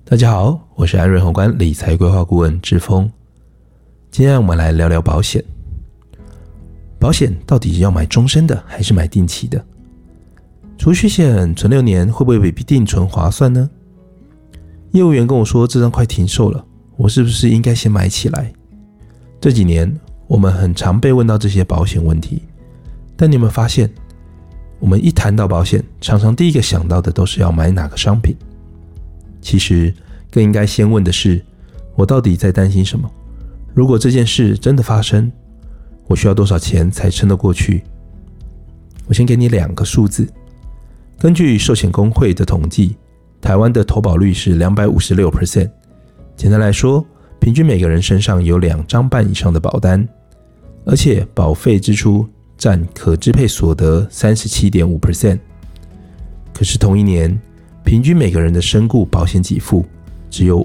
大家好，我是安瑞宏观理财规划顾问志峰。今天我们来聊聊保险。保险到底要买终身的还是买定期的？储蓄险存6年会不会比定存划算呢？业务员跟我说这张快停售了，我是不是应该先买起来？这几年我们很常被问到这些保险问题，但你有没有发现，我们一谈到保险，常常第一个想到的都是要买哪个商品。其实更应该先问的是，我到底在担心什么？如果这件事真的发生，我需要多少钱才撑得过去？我先给你2个数字。根据寿险公会的统计，台湾的投保率是 256%。 简单来说，平均每个人身上有2张半以上的保单，而且保费支出占可支配所得 37.5%。 可是同一年，平均每个人的身故保险给付只有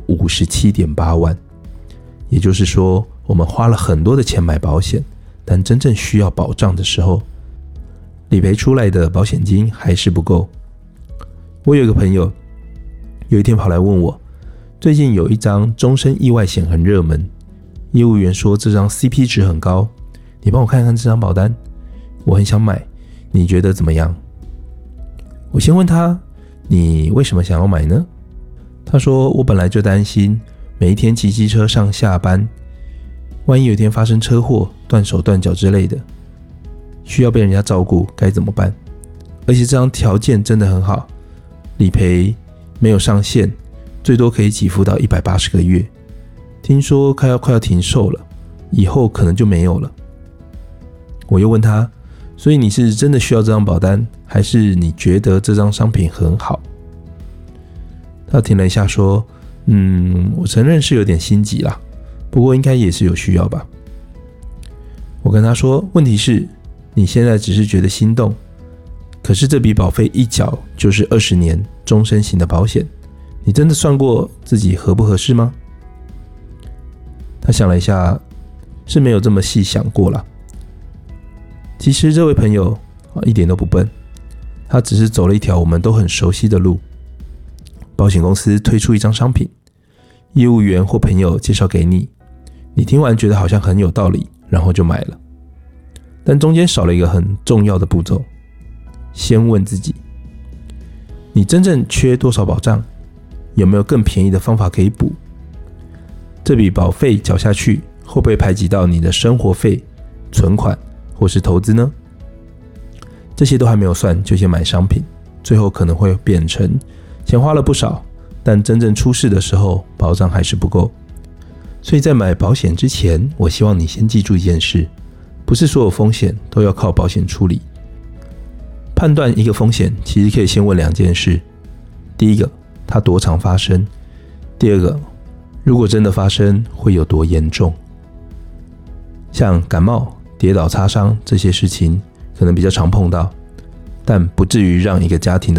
57.8 万，也就是说，我们花了很多的钱买保险，但真正需要保障的时候，理赔出来的保险金还是不够。我有一个朋友，有一天跑来问我，最近有一张终身意外险很热门，业务员说这张 CP 值很高，你帮我看看这张保单，我很想买，你觉得怎么样？我先问他，你为什么想要买呢？他说，我本来就担心每一天骑机车上下班，万一有一天发生车祸、断手断脚之类的，需要被人家照顾该怎么办？而且这张条件真的很好，理赔没有上限，最多可以给付到180个月。听说快要停售了，以后可能就没有了。我又问他，所以你是真的需要这张保单，还是你觉得这张商品很好？他停了一下说，我承认是有点心急啦，不过应该也是有需要吧。我跟他说，问题是你现在只是觉得心动，可是这笔保费一缴就是20年终身型的保险，你真的算过自己合不合适吗？他想了一下，是没有这么细想过啦。其实这位朋友一点都不笨，他只是走了一条我们都很熟悉的路。保险公司推出一张商品，业务员或朋友介绍给你，你听完觉得好像很有道理，然后就买了。但中间少了一个很重要的步骤，先问自己，你真正缺多少保障？有没有更便宜的方法可以补？这笔保费缴下去，会不会排挤到你的生活费、存款或是投资呢？这些都还没有算，就先买商品，最后可能会变成钱花了不少，但真正出事的时候，保障还是不够。所以在买保险之前，我希望你先记住一件事，不是所有风险都要靠保险处理。判断一个风险，其实可以先问2件事。第一个，它多常发生？第二个，如果真的发生，会有多严重？像感冒、跌倒、擦伤这些事情，可能比较常碰到，但不至于让一个家庭的